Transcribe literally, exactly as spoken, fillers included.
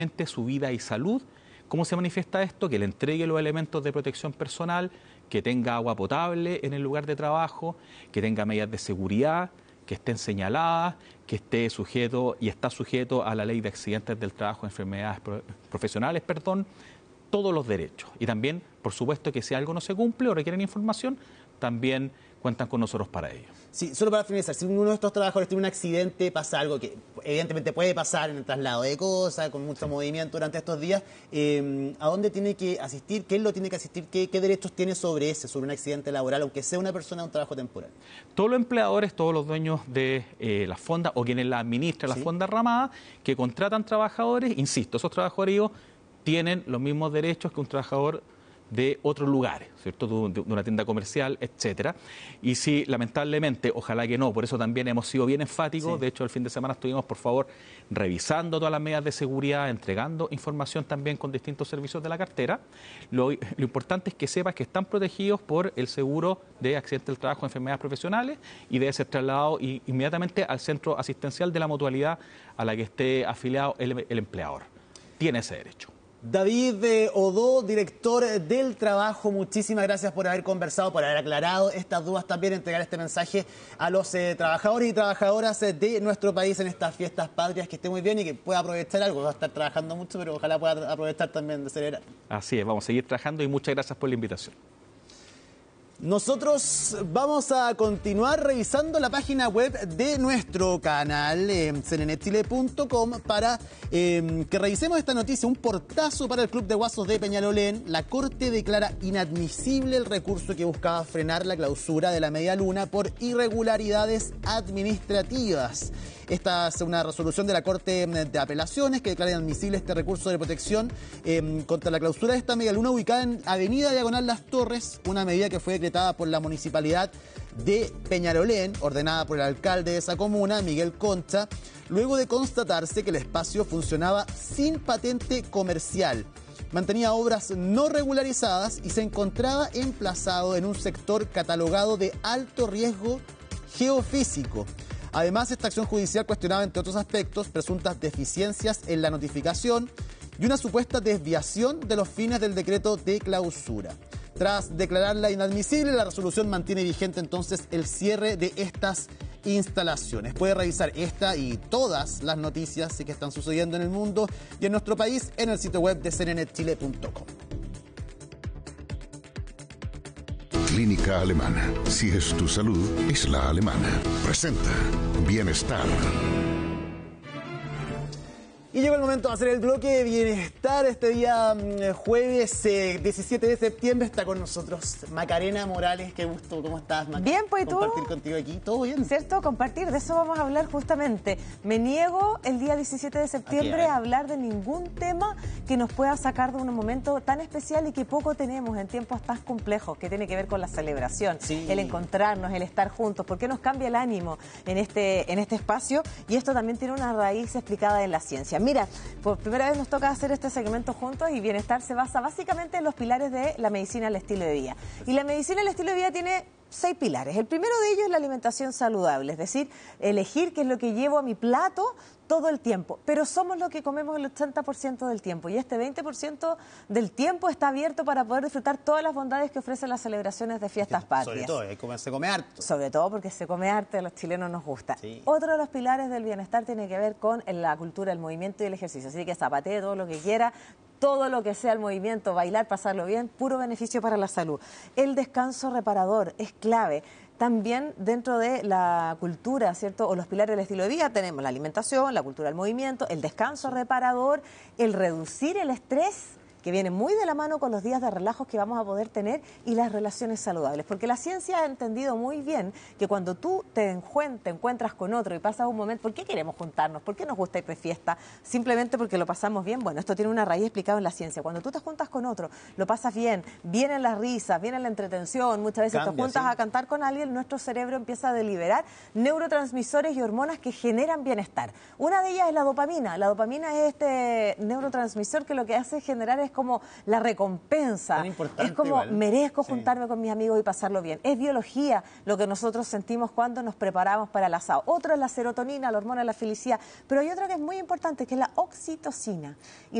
su vida y salud. ¿Cómo se manifiesta esto? Que le entregue los elementos de protección personal, que tenga agua potable en el lugar de trabajo, que tenga medidas de seguridad, que estén señaladas, que esté sujeto y está sujeto a la ley de accidentes del trabajo, enfermedades profesionales, perdón, todos los derechos. Y también, por supuesto, que si algo no se cumple o requieren información, también cuentan con nosotros para ello. Sí, solo para finalizar, si uno de estos trabajadores tiene un accidente, pasa algo que evidentemente puede pasar en el traslado de cosas, con mucho sí. movimiento durante estos días, eh, ¿a dónde tiene que asistir? ¿Quién lo tiene que asistir? ¿Qué, ¿Qué derechos tiene sobre ese, sobre un accidente laboral, aunque sea una persona de un trabajo temporal? Todos los empleadores, todos los dueños de eh, las fondas o quienes la administran, ¿sí? las fondas ramadas, que contratan trabajadores, insisto, esos trabajadores tienen los mismos derechos que un trabajador de otros lugares, ¿cierto? De una tienda comercial, etcétera. Y si, lamentablemente, ojalá que no, por eso también hemos sido bien enfáticos, sí. de hecho, el fin de semana estuvimos, por favor, revisando todas las medidas de seguridad, entregando información también con distintos servicios de la cartera. Lo, lo importante es que sepas que están protegidos por el seguro de accidentes del trabajo, enfermedades profesionales, y debe ser trasladado inmediatamente al centro asistencial de la mutualidad a la que esté afiliado el, el empleador. Tiene ese derecho. David Odó, director del trabajo, muchísimas gracias por haber conversado, por haber aclarado estas dudas, también entregar este mensaje a los eh, trabajadores y trabajadoras de nuestro país en estas fiestas patrias. Que esté muy bien y que pueda aprovechar algo. Va a estar trabajando mucho, pero ojalá pueda aprovechar también de celebrar. Así es, vamos a seguir trabajando y muchas gracias por la invitación. Nosotros vamos a continuar revisando la página web de nuestro canal, eh, C N N Chile punto com, para eh, que revisemos esta noticia. Un portazo para el Club de Guasos de Peñalolén. La Corte declara inadmisible el recurso que buscaba frenar la clausura de la Media Luna por irregularidades administrativas. Esta es una resolución de la Corte de Apelaciones que declara inadmisible este recurso de protección eh, contra la clausura de esta media luna ubicada en Avenida Diagonal Las Torres, una medida que fue decretada por la Municipalidad de Peñalolén, ordenada por el alcalde de esa comuna, Miguel Concha, luego de constatarse que el espacio funcionaba sin patente comercial, mantenía obras no regularizadas y se encontraba emplazado en un sector catalogado de alto riesgo geofísico. Además, esta acción judicial cuestionaba, entre otros aspectos, presuntas deficiencias en la notificación y una supuesta desviación de los fines del decreto de clausura. Tras declararla inadmisible, la resolución mantiene vigente entonces el cierre de estas instalaciones. Puede revisar esta y todas las noticias que están sucediendo en el mundo y en nuestro país en el sitio web de C N N Chile punto com. Clínica Alemana. Si es tu salud, es la alemana. Presenta Bienestar. Y llegó el momento de hacer el bloque de bienestar. Este día jueves eh, diecisiete de septiembre está con nosotros Macarena Morales. Qué gusto, ¿cómo estás, Macarena? Bien, pues, ¿y tú? Compartir contigo aquí, ¿todo bien? ¿Cierto? Compartir, de eso vamos a hablar justamente. Me niego el día diecisiete de septiembre a hablar de ningún tema que nos pueda sacar de un momento tan especial y que poco tenemos en tiempos tan complejos, que tiene que ver con la celebración, sí. el encontrarnos, el estar juntos, porque nos cambia el ánimo en este, en este espacio, y esto también tiene una raíz explicada en la ciencia. Mira, por primera vez nos toca hacer este segmento juntos y Bienestar se basa básicamente en los pilares de la medicina al estilo de vida. Y la medicina al estilo de vida tiene seis pilares. El primero de ellos es la alimentación saludable, es decir, elegir qué es lo que llevo a mi plato todo el tiempo, pero somos lo que comemos el ochenta por ciento del tiempo y este veinte por ciento del tiempo está abierto para poder disfrutar todas las bondades que ofrecen las celebraciones de fiestas patrias. Sobre todo, se come harto. Sobre todo porque se come harto, a los chilenos nos gusta. Sí. Otro de los pilares del bienestar tiene que ver con la cultura, el movimiento y el ejercicio, así que zapatee todo lo que quiera, todo lo que sea el movimiento, bailar, pasarlo bien, puro beneficio para la salud. El descanso reparador es clave. También dentro de la cultura, ¿cierto? O los pilares del estilo de vida tenemos la alimentación, la cultura del movimiento, el descanso reparador, el reducir el estrés, que viene muy de la mano con los días de relajos que vamos a poder tener, y las relaciones saludables. Porque la ciencia ha entendido muy bien que cuando tú te, enjuen, te encuentras con otro y pasas un momento, ¿por qué queremos juntarnos? ¿Por qué nos gusta ir de fiesta? Simplemente porque lo pasamos bien. Bueno, esto tiene una raíz explicada en la ciencia. Cuando tú te juntas con otro, lo pasas bien, vienen las risas, viene la entretención, muchas veces Cambia, te juntas ¿sí? a cantar con alguien, nuestro cerebro empieza a deliberar neurotransmisores y hormonas que generan bienestar. Una de ellas es la dopamina. La dopamina es este neurotransmisor que lo que hace es generar es es como la recompensa. Tan importante Es como igual. merezco Sí. juntarme con mis amigos y pasarlo bien. Es biología lo que nosotros sentimos cuando nos preparamos para el asado. Otro es la serotonina, la hormona de la felicidad, pero hay otra que es muy importante, que es la oxitocina. Y